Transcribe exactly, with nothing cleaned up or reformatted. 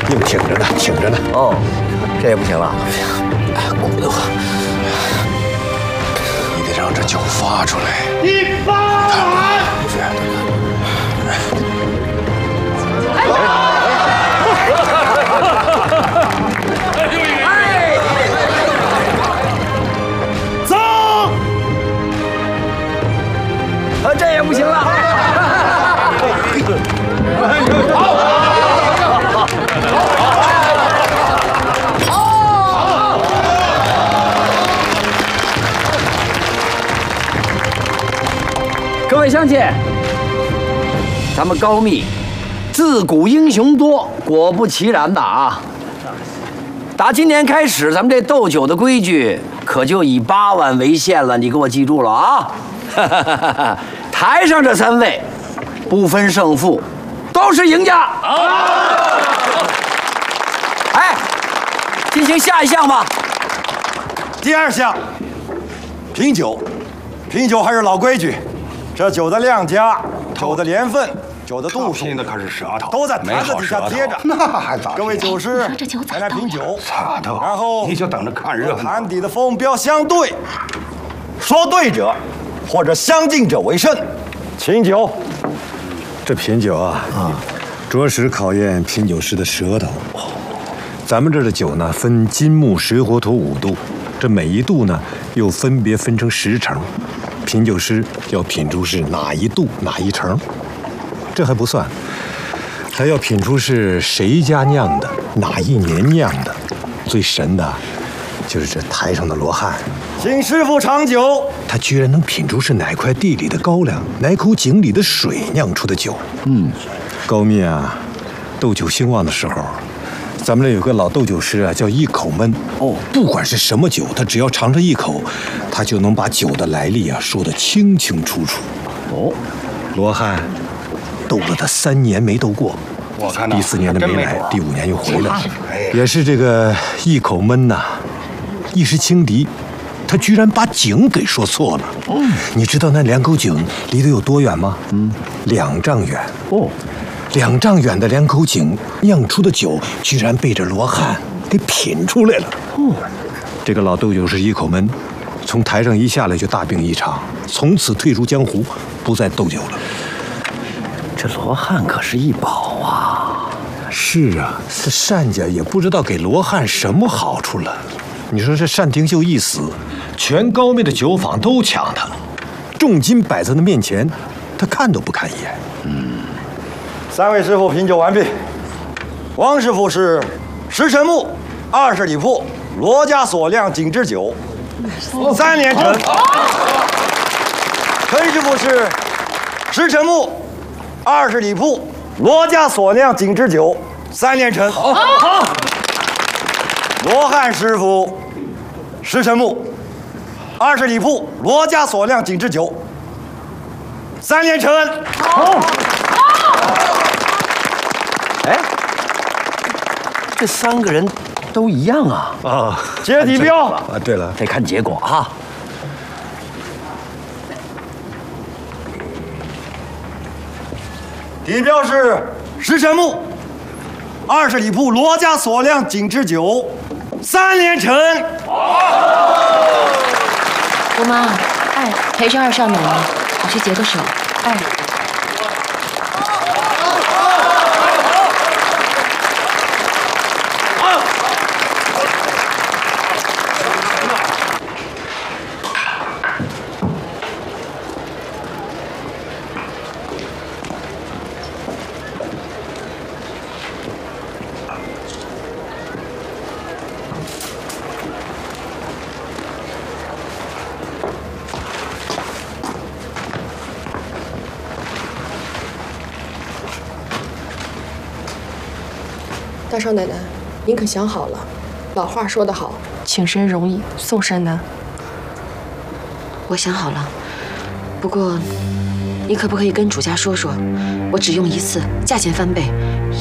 硬挺着呢，挺着呢。 哦，这也不行了， 鼓得慌。你得让这酒发出来。 一发完。走。 啊，这也不行了。各位乡亲，咱们高密自古英雄多，果不其然的啊！打今年开始，咱们这斗酒的规矩可就以八万为限了，你给我记住了啊！台上这三位不分胜负，都是赢家。哎，进行下一项吧。 第二项，品酒。品酒还是老规矩，这酒的量价、酒的年份、酒的度数， 拼的可是舌头， 都在坛子底下贴着。 那还咋？ 各位酒师来来品酒， 咋的？ 然后你就等着看热闹。 坛底的风标相对，说对者或者相近者为胜。请酒。 这品酒啊，啊，着实考验品酒师的舌头。咱们这儿的酒呢，分金木水火土五度，这每一度呢，又分别分成十成。品酒师要品出是哪一度哪一成，这还不算，还要品出是谁家酿的，哪一年酿的。最神的，就是这台上的罗汉。 请师傅尝酒。 他居然能品出是哪块地里的高粱，哪口井里的水酿出的酒。嗯，高密啊，斗酒兴旺的时候，咱们这有个老斗酒师啊，叫一口闷。哦，不管是什么酒，他只要尝上一口，他就能把酒的来历啊说得清清楚楚。哦，罗汉斗了他三年没斗过， 我看第四年的没来，第五年又回来，也是这个一口闷呐、啊，一时轻敌。他居然把井给说错了。嗯，你知道那两口井离得有多远吗？嗯，两丈远。哦，两丈远的两口井酿出的酒，居然被这罗汉给品出来了。哦，这个老斗酒师一口闷，从台上一下来就大病一场，从此退出江湖，不再斗酒了。 这罗汉可是一宝啊！ 是啊，这单家也不知道给罗汉什么好处了。你说这单廷秀一死，全高密的酒坊都抢他，重金摆在他面前，他看都不看一眼。 嗯，三位师傅品酒完毕。王师傅是十陈木，二十里铺，罗家所酿井之酒，三年陈。陈师傅是十陈木，二十里铺，罗家所酿井之酒，三年陈。好。罗汉师傅，十陈木，二十里铺，罗家所酿井之酒，三年陈。好。 哎，这三个人都一样啊！ 啊， 接底标啊！对了， 得看结果啊。 底标是十陈木，二十里铺，罗家所酿井之酒，三年陈。 姑妈，哎，陪着二少奶奶，我去解个手。哎。 大少奶奶，您可想好了？老话说得好， 请神容易送神难。我想好了，不过你可不可以跟主家说说，我只用一次，价钱翻倍，